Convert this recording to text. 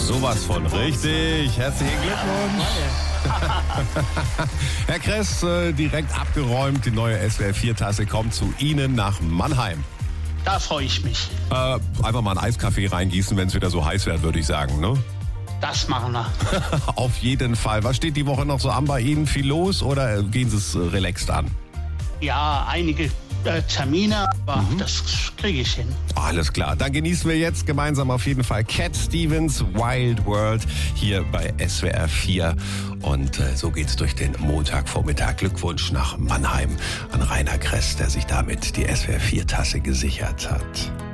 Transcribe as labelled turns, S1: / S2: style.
S1: Sowas von richtig. Herzlichen Glückwunsch. Herr Kress, direkt abgeräumt. Die neue SWR4-Tasse kommt zu Ihnen nach Mannheim.
S2: Da freue ich mich.
S1: Einfach mal einen Eiskaffee reingießen, wenn es wieder so heiß wird, würde ich sagen, ne?
S2: Das machen wir.
S1: Auf jeden Fall. Was steht die Woche noch so an bei Ihnen? Viel los oder gehen Sie es relaxed an?
S2: Ja, einige Termine, aber das kriege ich hin.
S1: Alles klar. Dann genießen wir jetzt gemeinsam auf jeden Fall Cat Stevens Wild World hier bei SWR 4. Und so geht's durch den Montagvormittag. Glückwunsch nach Mannheim an Rainer Kress, der sich damit die SWR 4-Tasse gesichert hat.